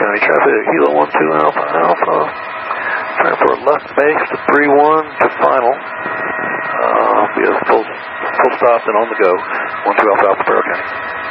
County traffic, Kilo 12 Alpha Alpha. Turn for left base to 31 to final. Be a full stop and on the go. 12 Alpha Alpha, Barrow County.